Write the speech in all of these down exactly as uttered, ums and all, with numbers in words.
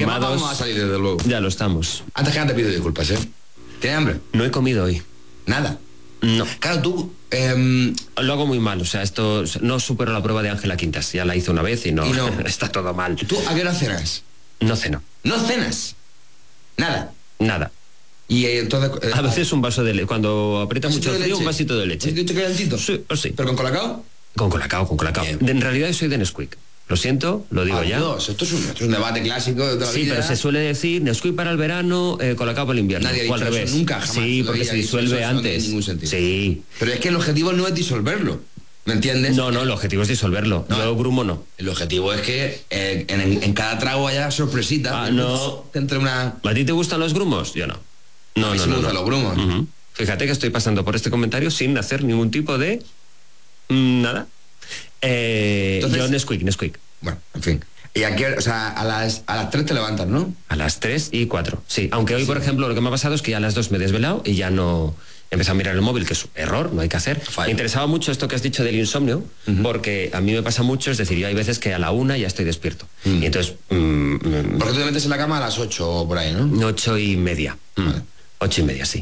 quemados. Vamos a salir, desde luego. Ya lo estamos. Antes que nada te pido disculpas, ¿eh? ¿Tienes hambre? No he comido hoy. Nada. No. Claro, tú... Eh, Lo hago muy mal, o sea, esto no supero la prueba de Ángela Quintas. Ya la hice una vez y no, Y no. está todo mal. ¿Tú a qué hora cenas? No ceno. ¿No cenas? Nada. Nada. Y eh, entonces... eh, A veces un vaso de leche. Cuando aprieta ¿vasito mucho el de frío, leche? un vasito de leche. ¿Has dicho que calentito? Sí, oh, sí. ¿Pero con colacao? Con colacao, con colacao. Bien. De- En realidad soy de Nesquik. Lo siento, lo digo Ah, ya. Dios, esto es, un, esto es un debate clásico de toda la Sí, vida. pero se suele decir Nesquik para el verano, eh, colacao para el invierno. Nadie ha o al dicho eso revés. nunca, jamás. Sí, Lo porque había se dicho, disuelve eso no tiene antes. ningún sentido. Sí. Pero es que el objetivo no es disolverlo. ¿Me entiendes? No, no, el objetivo es disolverlo. No. Yo grumo no. El objetivo es que eh, en, en cada trago haya sorpresita. Ah, no. Entre una... ¿A ti te gustan los grumos? Yo no. No, A mí no, sí me no. gustan no. los grumos. Ujú. Fíjate que estoy pasando por este comentario sin hacer ningún tipo de... mm, nada. Eh, Entonces- yo Nesquik, Nesquik. Bueno, en fin. Y aquí, o sea, a las, a las tres te levantas, ¿no? A las tres y cuatro. Sí, aunque hoy, por ejemplo, lo que me ha pasado es que ya a las dos me he desvelado y ya no... He empezado a mirar el móvil, que es un error, no hay que hacer. Fallo. Me interesaba mucho esto que has dicho del insomnio, porque a mí me pasa mucho, es decir, yo hay veces que a la una ya estoy despierto. Mm. Y entonces, mm, Porque tú te metes en la cama a las ocho o por ahí, ¿no? ocho y media. Mm. Vale. Ocho y media, sí.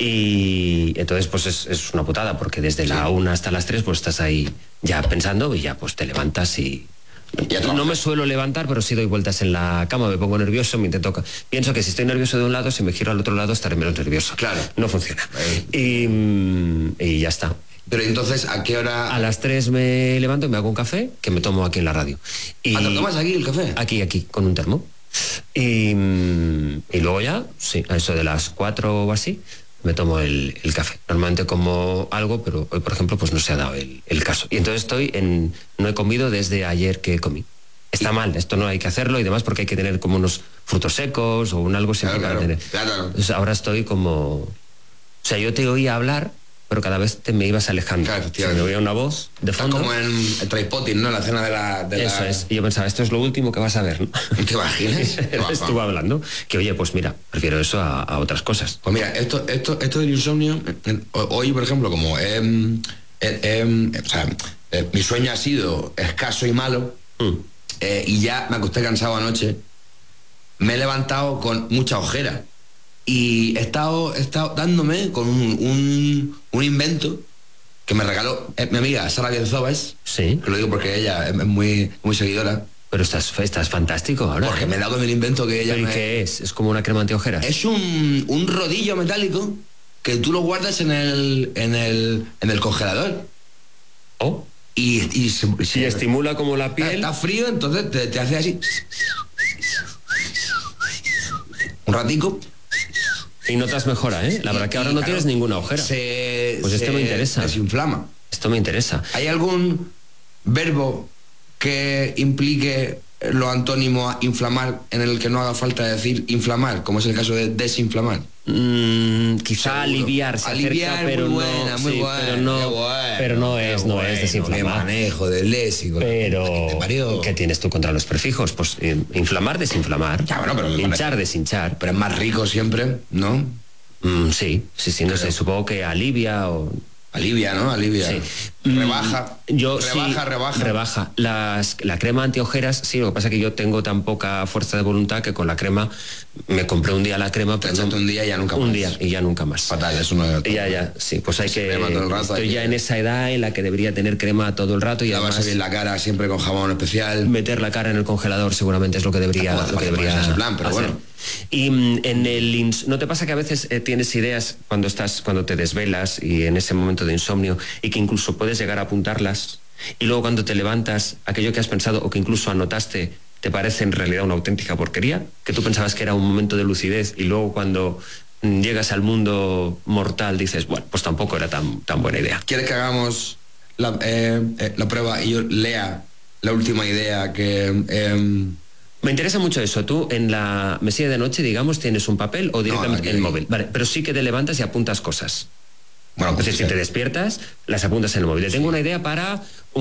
Y entonces, pues es, es una putada, porque desde la una hasta las tres, pues estás ahí ya pensando y ya pues te levantas y... Y a trabajar. No me suelo levantar, pero sí doy vueltas en la cama, me pongo nervioso, me intento... ca- Pienso que si estoy nervioso de un lado, si me giro al otro lado, estaré menos nervioso. Claro. No funciona. Ahí. Y, mm, y ya está. Pero entonces, ¿a qué hora...? A las tres me levanto y me hago un café, que me tomo aquí en la radio. Y ¿Ah, te lo tomas aquí el café? Aquí, aquí, con un termo. Y, mm, y luego ya, sí, a eso de las cuatro o así, me tomo el, el café. Normalmente como algo, pero hoy, por ejemplo, pues no se ha dado el, el caso. Y entonces estoy en... No he comido desde ayer que comí. Está mal, esto no hay que hacerlo y demás porque hay que tener como unos frutos secos o un algo siempre Claro, para claro, tener. claro. Entonces ahora estoy como... O sea, yo te oía hablar, pero cada vez te me ibas alejando. Claro, O sea, efectivamente. me oía una voz de Estás fondo. como en el Trainspotting, ¿no? La cena de la... De Eso la... es. Y yo pensaba, esto es lo último que vas a ver, ¿no? ¿Te imaginas? Qué guapo. Estuvo hablando. Que oye, pues mira, prefiero eso a, a otras cosas. Pues mira, esto, esto, esto del insomnio, eh, hoy, por ejemplo, como eh, eh, eh, o sea, eh, mi sueño ha sido escaso y malo, Mm. eh, y ya me acosté cansado anoche, me he levantado con mucha ojera y he estado, he estado dándome con un, un, un invento que me regaló eh, mi amiga Sara Bienzobas, Sí. que lo digo porque ella es muy, muy seguidora, Pero estás, estás fantástico ahora. porque me he dado con el invento que ella ¿Pero y me... qué es? ¿Es como una crema antiojeras? Es un, un rodillo metálico que tú lo guardas en el, en el, en el congelador. Oh. Y, y, se- Y se- estimula como la está, piel. está frío, entonces te, te hace así. Un ratico. Y notas mejora, ¿eh? La verdad que ahora Y, no claro, tienes ninguna ojera. Se, Pues esto se me interesa. desinflama. Esto me interesa. ¿Hay algún verbo que implique lo antónimo a inflamar en el que no haga falta decir inflamar, como es el caso de desinflamar? Mm, quizá Seguro. aliviar, se Aliviar, acerca, pero muy no, buena, muy sí, buena, pero no, qué bueno, pero no qué es, no bueno, es qué desinflamar. manejo del léxico. Pero ¿Qué te parió? ¿qué tienes tú contra los prefijos? Pues eh, inflamar, desinflamar. Ya, bueno, pero me hinchar, parece- deshinchar. Pero es más rico siempre, ¿no? Mm, sí, sí, sí, no sé, supongo que alivia o... Alivia, ¿no? Alivia. Sí. Rebaja. Mm, Yo rebaja, sí, rebaja. Rebaja. Las, la crema antiojeras, sí, lo que pasa es que yo tengo tan poca fuerza de voluntad que con la crema me compré un día la crema, Te pero echaste no- un día y ya nunca un más. día y ya nunca más. Fatal, eso no es... Ya, ya, sí, pues hay que... crema todo el rato, estoy hay que- ya en esa edad en la que debería tener crema todo el rato y Lavarse además bien la cara siempre con jabón especial. meter la cara en el congelador seguramente es lo que debería, Tampoco hace lo que falta debería ponerse ese plan, pero hacer. bueno. Y mm, en el ins- ¿no te pasa que a veces eh, tienes ideas cuando estás, cuando te desvelas y en ese momento de insomnio y que incluso puedes llegar a apuntarlas y luego cuando te levantas aquello que has pensado o que incluso anotaste te parece en realidad una auténtica porquería? Que tú pensabas que era un momento de lucidez y luego cuando mm, llegas al mundo mortal dices, bueno, pues tampoco era tan, tan buena idea. ¿Quieres que hagamos la, eh, eh, la prueba y yo lea la última idea que... eh, Me interesa mucho eso. Tú en la mesilla de noche, digamos, tienes un papel o directamente aquí- en el móvil. Vale, pero sí que te levantas y apuntas cosas. bueno, Es pues decir, si te despiertas, las apuntas en el móvil. Te tengo una idea para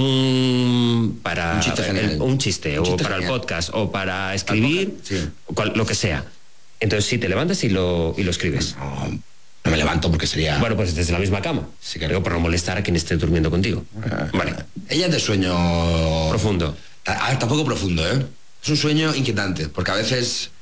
un para Un chiste genial. el- un chiste, Un o chiste para genial. el podcast o para escribir, podcast, sí. o cual- lo que sea. Entonces sí te levantas y lo y lo escribes. no, no me levanto porque sería... Bueno, pues desde la misma cama. Sí, claro. Digo, por no molestar a quien esté durmiendo contigo. Vale. Ella es de sueño... Profundo. Ah, tampoco profundo, ¿eh? Es un sueño inquietante, porque a veces